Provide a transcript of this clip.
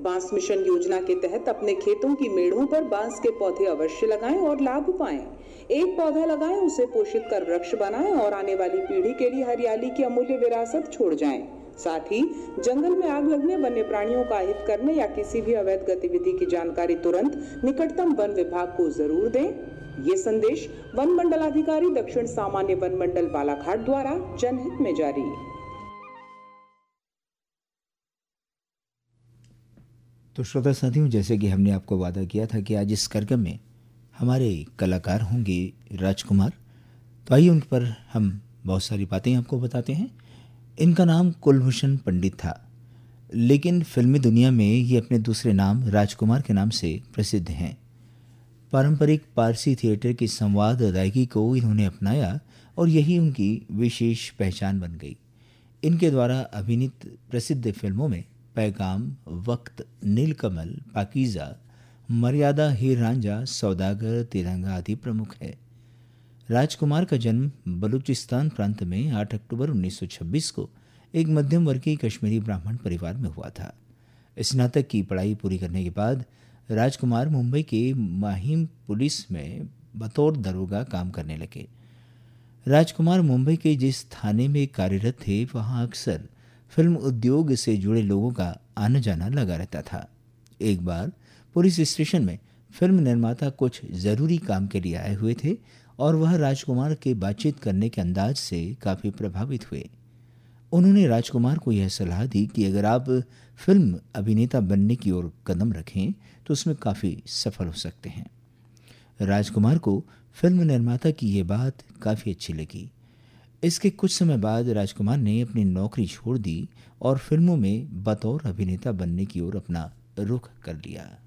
बांस मिशन योजना के तहत अपने खेतों की मेड़ों पर बांस के पौधे अवश्य लगाएं और लाभ पाएं। एक पौधा लगाएं, उसे पोषित कर वृक्ष बनाएं और आने वाली पीढ़ी के लिए हरियाली की अमूल्य विरासत छोड़ जाएं। साथ ही जंगल में आग लगने, वन्य प्राणियों का अहित करने या किसी भी अवैध गतिविधि की जानकारी तुरंत निकटतम वन विभाग को जरूर दें। ये संदेश वन मंडलाधिकारी दक्षिण सामान्य वन मंडल बालाघाट द्वारा जनहित में जारी। तो श्रोता साथियों, जैसे कि हमने आपको वादा किया था कि आज इस कार्यक्रम में हमारे कलाकार होंगे राजकुमार, तो आइए उन पर हम बहुत सारी बातें आपको बताते हैं। इनका नाम कुलभूषण पंडित था, लेकिन फिल्मी दुनिया में ये अपने दूसरे नाम राजकुमार के नाम से प्रसिद्ध हैं। पारंपरिक पारसी थिएटर की संवाद अदायगी को इन्होंने अपनाया और यही उनकी विशेष पहचान बन गई। इनके द्वारा अभिनीत प्रसिद्ध फिल्मों में पैगाम, वक्त, नीलकमल, पाकीज़ा, मर्यादा, हीर रांझा, सौदागर, तिरंगा आदि प्रमुख है। राजकुमार का जन्म बलूचिस्तान प्रांत में 8 अक्टूबर 1926 को एक मध्यम वर्गीय कश्मीरी ब्राह्मण परिवार में हुआ था। स्नातक की पढ़ाई पूरी करने के बाद राजकुमार मुंबई के माहिम पुलिस में बतौर दरोगा काम करने लगे। राजकुमार मुंबई के जिस थाने में कार्यरत थे, वहाँ अक्सर फिल्म उद्योग से जुड़े लोगों का आना जाना लगा रहता था। एक बार पुलिस स्टेशन में फिल्म निर्माता कुछ ज़रूरी काम के लिए आए हुए थे और वह राजकुमार के बातचीत करने के अंदाज से काफ़ी प्रभावित हुए। उन्होंने राजकुमार को यह सलाह दी कि अगर आप फिल्म अभिनेता बनने की ओर कदम रखें तो उसमें काफ़ी सफल हो सकते हैं। राजकुमार को फिल्म निर्माता की ये बात काफ़ी अच्छी लगी। इसके कुछ समय बाद राजकुमार ने अपनी नौकरी छोड़ दी और फिल्मों में बतौर अभिनेता बनने की ओर अपना रुख कर लिया।